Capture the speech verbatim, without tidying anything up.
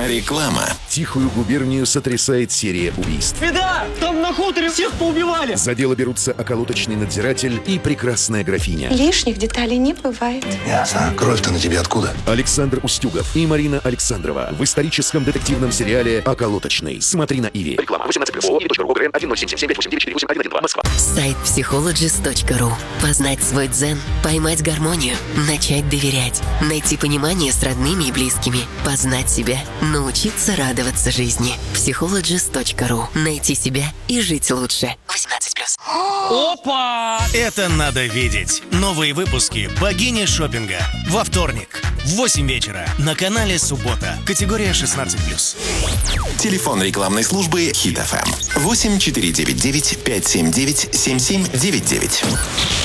Реклама. Тихую губернию сотрясает серия убийств. Беда! Там на хуторе всех поубивали! За дело берутся околоточный надзиратель и прекрасная графиня. Лишних деталей не бывает. Ясно. Кровь-то на тебе откуда? Александр Устюгов и Марина Александрова в историческом детективном сериале «Околоточный». Смотри на Иви. Реклама восемнадцать плюс. один ноль семь семь семь пять восемь девять четыре восемь один один два. Москва. Сайт психологист точка ру. Познать свой дзен, поймать гармонию, начать доверять, найти понимание с родными и близкими, познать себя, научиться радоваться жизни. психологист точка ру. Найти себя и жить лучше. восемнадцать плюс. Опа! Это надо видеть. Новые выпуски «Богини шопинга» во вторник в восемь вечера на канале «Суббота». Категория шестнадцать плюс. Телефон рекламной службы Хит эф эм. восемь четыре девять девять пять семь девять семь семь девять девять.